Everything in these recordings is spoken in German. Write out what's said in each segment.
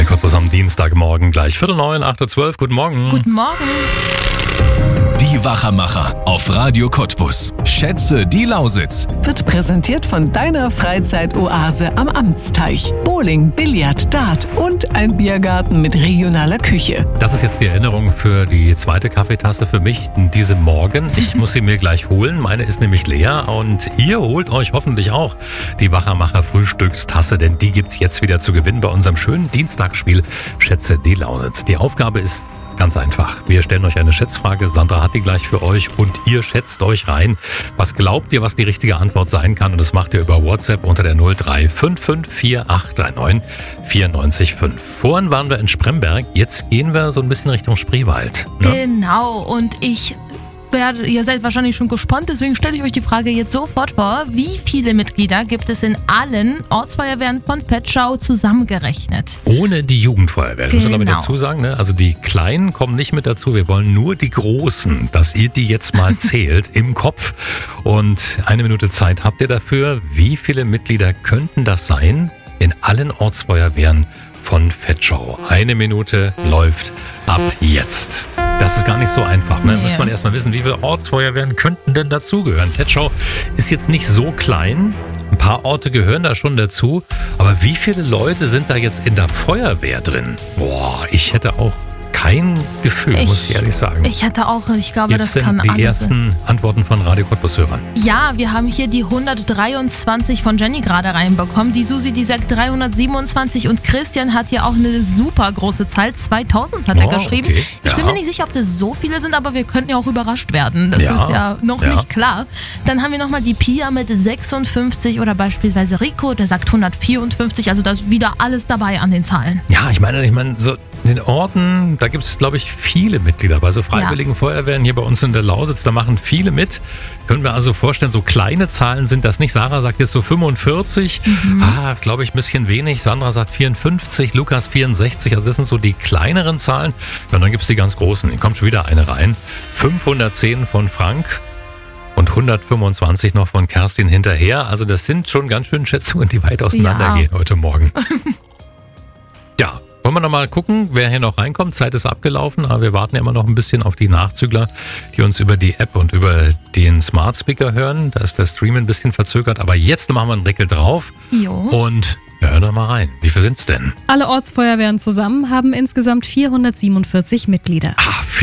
Radio Cottbus am Dienstagmorgen gleich 8:45, 8:12 Uhr. Guten Morgen. Guten Morgen. Die Wachermacher auf Radio Cottbus. Schätze die Lausitz. Wird präsentiert von deiner Freizeitoase am Amtsteich. Bowling, Billard, Dart und ein Biergarten mit regionaler Küche. Das ist jetzt die Erinnerung für die zweite Kaffeetasse für mich diesem Morgen. Ich muss sie mir gleich holen. Meine ist nämlich leer und ihr holt euch hoffentlich auch die Wachermacher Frühstückstasse, denn die gibt's jetzt wieder zu gewinnen bei unserem schönen Dienstagsspiel Schätze die Lausitz. Die Aufgabe ist ganz einfach. Wir stellen euch eine Schätzfrage. Sandra hat die gleich für euch und ihr schätzt euch rein. Was glaubt ihr, was die richtige Antwort sein kann? Und das macht ihr über WhatsApp unter der 0355 4839 94,5. Vorhin waren wir in Spremberg. Jetzt gehen wir so ein bisschen Richtung Spreewald. Ne? Genau. Und ihr seid wahrscheinlich schon gespannt, deswegen stelle ich euch die Frage jetzt sofort vor. Wie viele Mitglieder gibt es in allen Ortsfeuerwehren von Vetschau zusammengerechnet? Ohne die Jugendfeuerwehr. Das muss man aber Genau. dazu sagen, ne? Also die Kleinen kommen nicht mit dazu. Wir wollen nur die Großen, dass ihr die jetzt mal zählt im Kopf. Und 1 Minute Zeit habt ihr dafür. Wie viele Mitglieder könnten das sein in allen Ortsfeuerwehren von Vetschau? 1 Minute läuft ab jetzt. Das ist gar nicht so einfach. Ne? Nee. Muss man erstmal wissen, wie viele Ortsfeuerwehren könnten denn dazugehören. Vetschau ist jetzt nicht so klein. Ein paar Orte gehören da schon dazu. Aber wie viele Leute sind da jetzt in der Feuerwehr drin? Boah, ich hätte auch kein Gefühl, muss ich ehrlich sagen. Ich glaube, Gibt's das kann denn die alles sein. ersten Antworten von Radio Cottbus-Hörern? Ja, wir haben hier die 123 von Jenny gerade reinbekommen. Die Susi, die sagt 327 und Christian hat hier auch eine super große Zahl. 2000 hat er geschrieben. Okay. Ich bin Ja. mir nicht sicher, ob das so viele sind, aber wir könnten ja auch überrascht werden. Das Ja. ist ja noch Ja. nicht klar. Dann haben wir nochmal die Pia mit 56 oder beispielsweise Rico, der sagt 154. Also da ist wieder alles dabei an den Zahlen. Ja, ich meine, so in den Orten, da gibt es, glaube ich, viele Mitglieder. Bei so freiwilligen Feuerwehren hier bei uns in der Lausitz, da machen viele mit. Können wir also vorstellen, so kleine Zahlen sind das nicht. Sarah sagt jetzt so 45. Glaube ich, ein bisschen wenig. Sandra sagt 54, Lukas 64. Also das sind so die kleineren Zahlen. Ja, und dann gibt es die ganz großen. Hier kommt schon wieder eine rein. 510 von Frank. Und 125 noch von Kerstin hinterher. Also das sind schon ganz schön Schätzungen, die weit auseinandergehen heute Morgen. Ja, wollen wir noch mal gucken, wer hier noch reinkommt. Zeit ist abgelaufen, aber wir warten ja immer noch ein bisschen auf die Nachzügler, die uns über die App und über den Smart Speaker hören. Da ist der Stream ein bisschen verzögert, aber jetzt machen wir einen Deckel drauf. Jo. Und wir hören doch mal rein. Wie viel sind's denn? Alle Ortsfeuerwehren zusammen haben insgesamt 447 Mitglieder.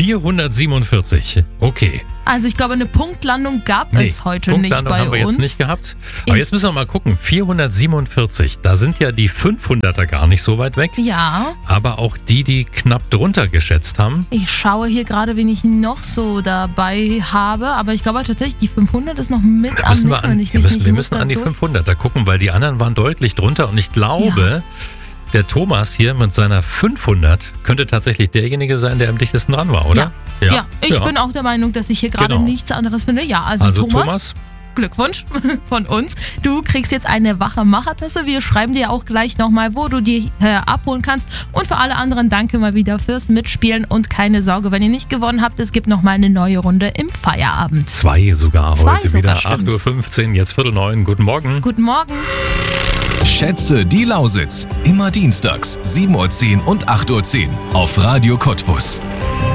447. Okay. Also ich glaube, eine Punktlandung gab es heute nicht Punktlandung bei haben wir uns. jetzt nicht gehabt. Aber jetzt müssen wir mal gucken. 447. Da sind ja die 500er gar nicht so weit weg. Ja. Aber auch die knapp drunter geschätzt haben. Ich schaue hier gerade, wen ich noch so dabei habe, aber ich glaube tatsächlich, die 500 ist noch mit am Wir müssen an die 500 da gucken, weil die anderen waren deutlich drunter und ich glaube, der Thomas hier mit seiner 500 könnte tatsächlich derjenige sein, der am dichtesten dran war, oder? Ja, ich bin auch der Meinung, dass ich hier gerade Genau. nichts anderes finde. Ja, also Thomas, Glückwunsch von uns. Du kriegst jetzt eine Wachermachertasse. Wir schreiben dir auch gleich nochmal, wo du die abholen kannst. Und für alle anderen danke mal wieder fürs Mitspielen. Und keine Sorge, wenn ihr nicht gewonnen habt, es gibt nochmal eine neue Runde im Feierabend. 2 sogar heute sogar, wieder. stimmt. 8:15 Uhr, jetzt 8:45. Guten Morgen. Guten Morgen. Schätze die Lausitz. Immer dienstags 7:10 Uhr und 8:10 Uhr auf Radio Cottbus.